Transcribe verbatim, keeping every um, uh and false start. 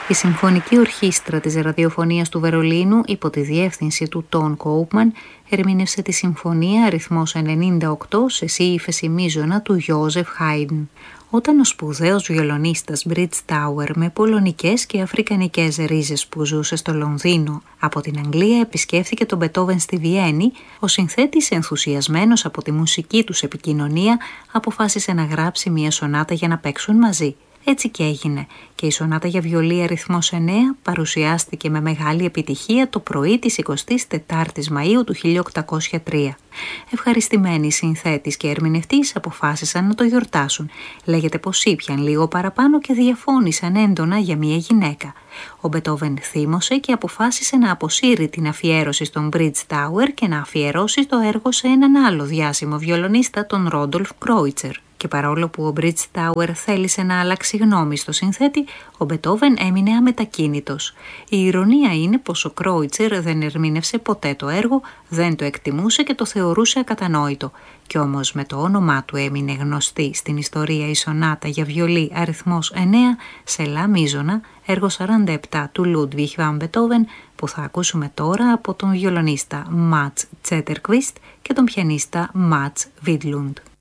Η Συμφωνική Ορχήστρα της Ραδιοφωνίας του Βερολίνου, υπό τη διεύθυνση του Τόν Κόουπμαν, ερμήνευσε τη Συμφωνία αριθμός ενενήντα οκτώ σε σι ύφεση μείζωνα του Γιόζεφ Χάιντν. Όταν ο σπουδαίος βιολονίστας Bridge Tower με πολωνικές και αφρικανικές ρίζες που ζούσε στο Λονδίνο από την Αγγλία επισκέφθηκε τον Μπετόβεν στη Βιέννη, ο συνθέτης, ενθουσιασμένος από τη μουσική τους επικοινωνία, αποφάσισε να γράψει μια σονάτα για να παίξουν μαζί. Έτσι και έγινε και η σονάτα για βιολί αριθμός εννέα παρουσιάστηκε με μεγάλη επιτυχία το πρωί της εικοστής τετάρτης Μαΐου του χίλια οκτακόσια τρία. Ευχαριστημένοι συνθέτης και ερμηνευτής αποφάσισαν να το γιορτάσουν. Λέγεται πως ήπιαν λίγο παραπάνω και διαφώνησαν έντονα για μια γυναίκα. Ο Μπετόβεν θύμωσε και αποφάσισε να αποσύρει την αφιέρωση στον Bridge Tower και να αφιερώσει το έργο σε έναν άλλο διάσημο βιολονίστα, τον Ρόντολφ Κρόιτσερ. Και παρόλο που ο Bridge Tower θέλησε να αλλάξει γνώμη στο συνθέτη, ο Μπετόβεν έμεινε αμετακίνητος. Η ηρωνία είναι πως ο Κρόιτσερ δεν ερμήνευσε ποτέ το έργο, δεν το εκτιμούσε και το θεωρούσε ακατανόητο. Κι όμως με το όνομά του έμεινε γνωστή στην ιστορία η σονάτα για βιολί αριθμός εννέα σε λα μείζωνα, έργο σαράντα επτά του Λούντβιχ βαν Μπετόβεν, που θα ακούσουμε τώρα από τον βιολονίστα Μάτς Τσέτερκβιστ και τον πιανίστα Μάτς Βίτλουντ.